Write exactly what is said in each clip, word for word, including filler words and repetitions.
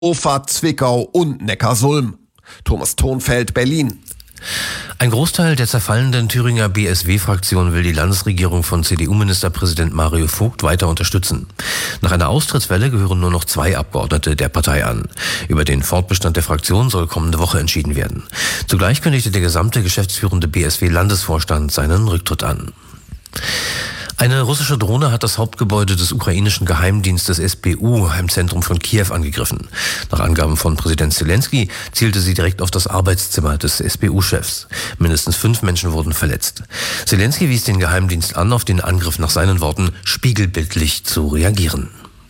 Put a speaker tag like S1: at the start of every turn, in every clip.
S1: Hannover, Zwickau und Neckarsulm. Thomas Thonfeld, Berlin.
S2: Ein Großteil der zerfallenden Thüringer B S W-Fraktion will die Landesregierung von C D U-Ministerpräsident Mario Vogt weiter unterstützen. Nach einer Austrittswelle gehören nur noch zwei Abgeordnete der Partei an. Über den Fortbestand der Fraktion soll kommende Woche entschieden werden. Zugleich kündigte der gesamte geschäftsführende B S W-Landesvorstand seinen Rücktritt an. Eine russische Drohne hat das Hauptgebäude des ukrainischen Geheimdienstes S B U im Zentrum von Kiew angegriffen. Nach Angaben von Präsident Zelensky zielte sie direkt auf das Arbeitszimmer des S B U-Chefs. Mindestens fünf Menschen wurden verletzt. Zelensky wies den Geheimdienst an, auf den Angriff nach seinen Worten spiegelbildlich zu reagieren.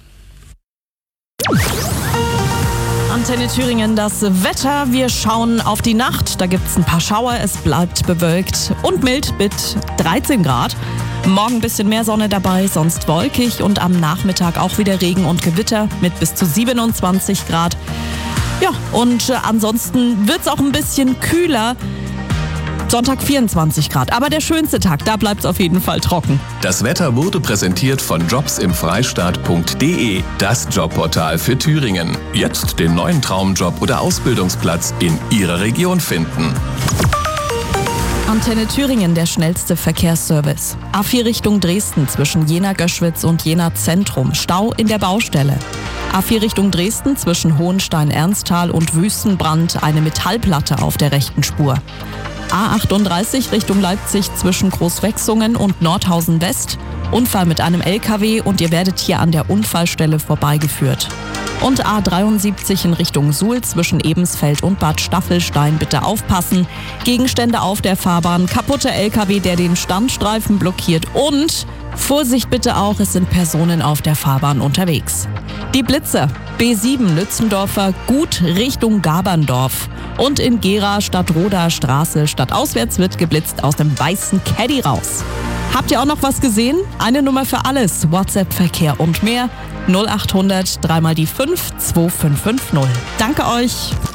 S3: Antenne Thüringen, das Wetter. Wir schauen auf die Nacht. Da gibt es ein paar Schauer. Es bleibt bewölkt und mild mit dreizehn Grad. Morgen ein bisschen mehr Sonne dabei, sonst wolkig und am Nachmittag auch wieder Regen und Gewitter mit bis zu siebenundzwanzig Grad. Ja, und äh, ansonsten wird es auch ein bisschen kühler. Sonntag vierundzwanzig Grad. Aber der schönste Tag, da bleibt es auf jeden Fall trocken.
S4: Das Wetter wurde präsentiert von jobs im freistaat punkt de, das Jobportal für Thüringen. Jetzt den neuen Traumjob oder Ausbildungsplatz in Ihrer Region finden.
S3: Antenne Thüringen, der schnellste Verkehrsservice. A vier Richtung Dresden zwischen Jena-Göschwitz und Jena-Zentrum. Stau in der Baustelle. A vier Richtung Dresden zwischen Hohenstein-Ernsthal und Wüstenbrand. Eine Metallplatte auf der rechten Spur. A achtunddreißig Richtung Leipzig zwischen Großwechsungen und Nordhausen West. Unfall mit einem L K W und ihr werdet hier an der Unfallstelle vorbeigeführt. Und A dreiundsiebzig in Richtung Suhl zwischen Ebensfeld und Bad Staffelstein. Bitte aufpassen. Gegenstände auf der Fahrbahn, kaputter L K W, der den Standstreifen blockiert und Vorsicht bitte auch, es sind Personen auf der Fahrbahn unterwegs. Die Blitzer, B sieben Lützendorfer Gut Richtung Gaberndorf. Und in Gera Stadtroder Straße stadtauswärts wird geblitzt aus dem weißen Caddy raus. Habt ihr auch noch was gesehen? Eine Nummer für alles. WhatsApp-Verkehr und mehr. null achthundert drei mal die fünf zwei fünf fünf null. Danke euch.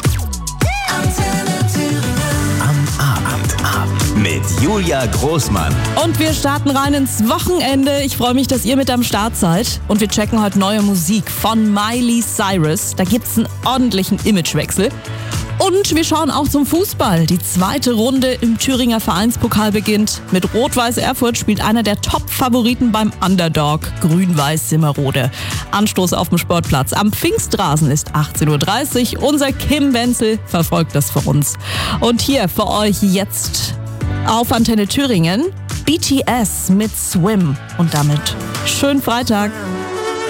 S5: Am Abend, Abend mit Julia Großmann.
S3: Und wir starten rein ins Wochenende. Ich freue mich, dass ihr mit am Start seid. Und wir checken heute neue Musik von Miley Cyrus. Da gibt es einen ordentlichen Imagewechsel. Und wir schauen auch zum Fußball. Die zweite Runde im Thüringer Vereinspokal beginnt. Mit Rot-Weiß Erfurt spielt einer der Top-Favoriten beim Underdog, Grün-Weiß Simmerode. Anstoß auf dem Sportplatz am Pfingstrasen ist achtzehn Uhr dreißig. Unser Kim Wenzel verfolgt das für uns. Und hier für euch jetzt auf Antenne Thüringen B T S mit Swim. Und damit schönen Freitag.